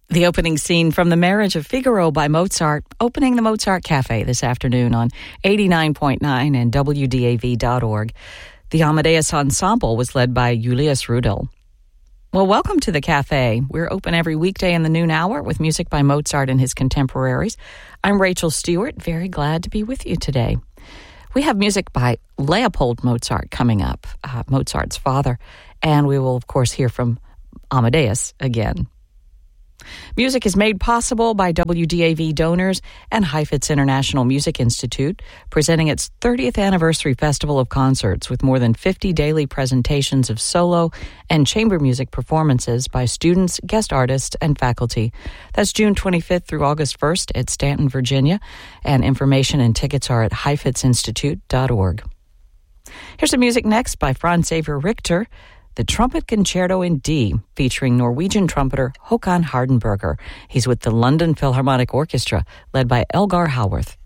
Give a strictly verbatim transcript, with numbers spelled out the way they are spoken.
The opening scene from The Marriage of Figaro by Mozart, opening the Mozart Cafe this afternoon on eighty-nine point nine and W D A V dot org. The Amadeus Ensemble was led by Julius Rudel. Well, welcome to the Cafe. We're open every weekday in the noon hour with music by Mozart and his contemporaries. I'm Rachel Stewart, very glad to be with you today. We have music by Leopold Mozart coming up, uh, Mozart's father, and we will, of course, hear from Amadeus again. Music is made possible by W D A V donors and Heifetz International Music Institute, presenting its thirtieth anniversary festival of concerts with more than fifty daily presentations of solo and chamber music performances by students, guest artists, and faculty. That's June twenty-fifth through August first at Stanton, Virginia, and information and tickets are at heifetz institute dot org. Here's some music next by Franz Xaver Richter, The Trumpet Concerto in D, featuring Norwegian trumpeter Håkan Hardenberger. He's with the London Philharmonic Orchestra, led by Elgar Howarth.